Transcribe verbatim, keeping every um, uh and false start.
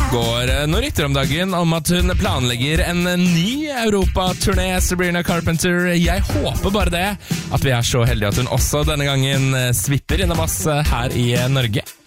Går noen rykter om dagen om at hun planlegger en ny Europa-turné, Sabrina Carpenter. Jeg håper bare det, at vi er så heldige at hun også denne gangen svipper innom oss her i Norge.